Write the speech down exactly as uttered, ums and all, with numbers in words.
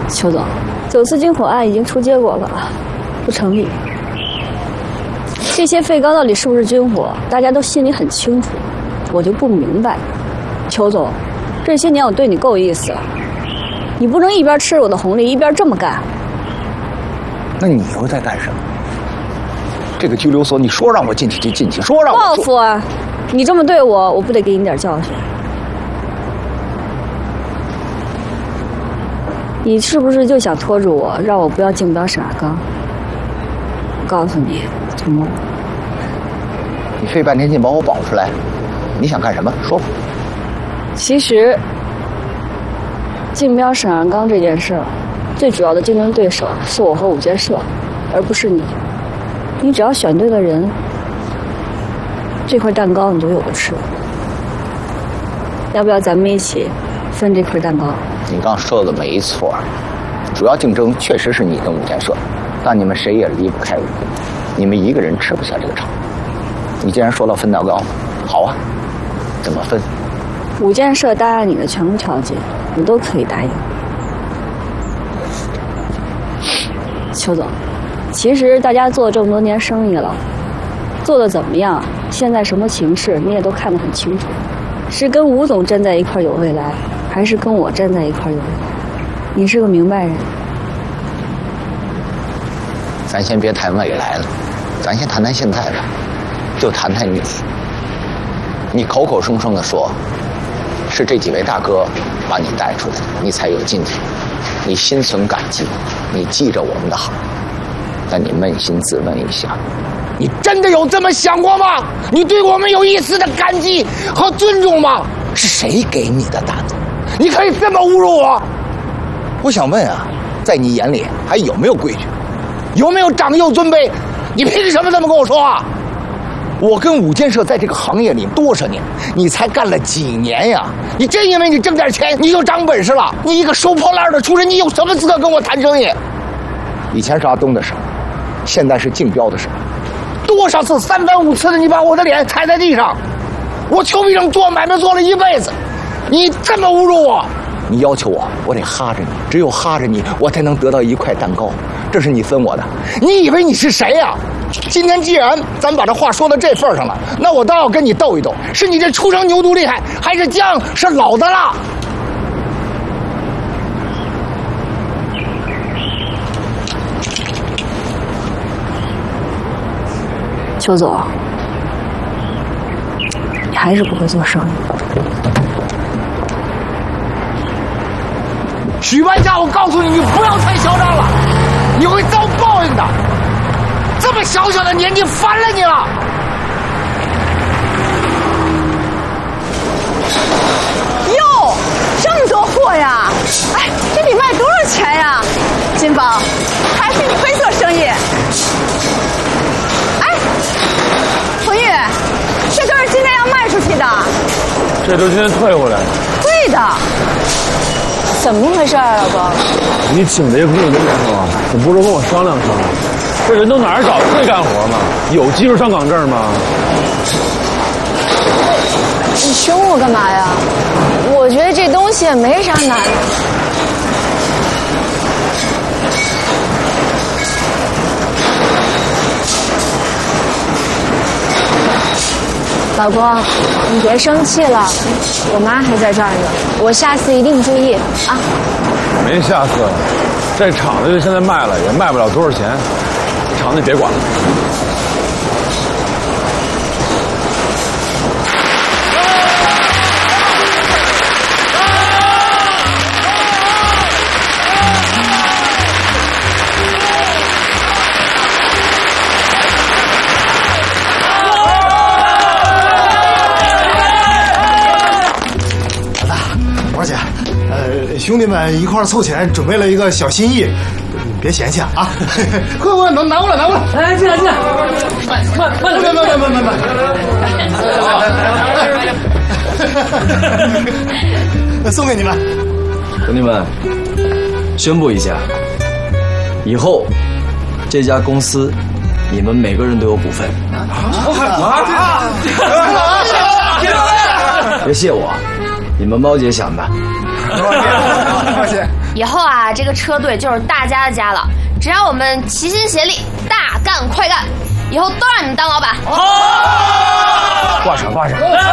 邱总，九次军火案已经出结果了，不成立。这些废钢到底是不是军火，大家都心里很清楚，我就不明白。邱总，这些年我对你够意思了，你不能一边吃着我的红利，一边这么干。 那你又在干什么？这个拘留所，你说让我进去就进去，说让我报复啊！你这么对我，我不得给你点教训？你是不是就想拖住我，让我不要竞标沈二刚？我告诉你，陈默， 你费半天劲把我保出来，你想干什么？说吧。 其实，竞标沈二刚这件事，最主要的竞争对手是我和五建社，而不是你。你只要选对了人，这块蛋糕你就有的吃。要不要咱们一起分这块蛋糕？ 你刚说的没错，主要竞争确实是你跟五建社，但你们谁也离不开我，你们一个人吃不下这个厂。你既然说到分蛋糕，好啊，怎么分？ 五建社答应你的全部条件，我都可以答应。邱总，其实大家做了这么多年生意了，做的怎么样，现在什么情势你也都看得很清楚。是跟吴总站在一块有未来，还是跟我站在一块有未来？你是个明白人。 咱先别谈未来了，咱先谈谈现在吧，就谈谈你。你口口声声的说，是这几位大哥把你带出来的，你才有今天。你心存感激，你记着我们的好，但你扪心自问一下，你真的有这么想过吗？你对我们有一丝的感激和尊重吗？是谁给你的胆子？你可以这么侮辱我？我想问啊，在你眼里还有没有规矩？有没有长幼尊卑？你凭什么这么跟我说话？我跟五建社在这个行业里多少年，你才干了几年呀？你真以为你挣点钱你就长本事了？你一个收破烂的出身，你有什么资格跟我谈生意？以前是阿东的事，现在是竞标的事。多少次三番五次的你把我的脸踩在地上，我邱必胜做买卖做了一辈子，你这么侮辱我，你要求我，我得哈着你，只有哈着你，我才能得到一块蛋糕，这是你分我的。你以为你是谁呀？今天既然咱把这话说到这份上了，那我倒要跟你斗一斗，是你这初生牛犊厉害，还是姜是老的辣？ 邱总，你还是不会做生意。 许万家，我告诉你，你不要太嚣张了，你会遭报应的。这么小小的年纪，烦了你了。 哟，这么多货呀！哎，这得卖多少钱呀？金宝，还是你会做生意？哎，冯玉，这都是今天要卖出去的。 这都今天退回来的。 对的。怎么回事啊，老公？ 你请这些工人干什么？你不是跟我商量商量？这人都哪儿找？会干活吗？有技术上岗证吗？ 你凶我干嘛呀？我觉得这东西也没啥难的。老公，你别生气了，我妈还在这儿呢，我下次一定注意啊。 没下次了，这厂子就现在卖了，也卖不了多少钱，厂子别管了。 兄弟们一块凑钱，准备了一个小心意，你别嫌弃啊！快快拿拿过来，拿过来！ 来，进来进来，慢慢慢慢慢慢慢慢。送给你们， 兄弟们，宣布一下，以后这家公司你们每个人都有股份。啊！别谢我，你们猫姐想的。 抱歉， 以后啊，这个车队就是大家的家了。只要我们齐心协力，大干快干，以后都让你们当老板。 挂上挂上。